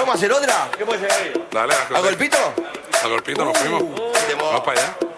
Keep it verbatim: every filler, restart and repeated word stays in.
¿Vamos a hacer otra? ¿Qué puede ser ahí? Dale, ¿A golpito? A golpito nos fuimos. Uh, Vamos para allá.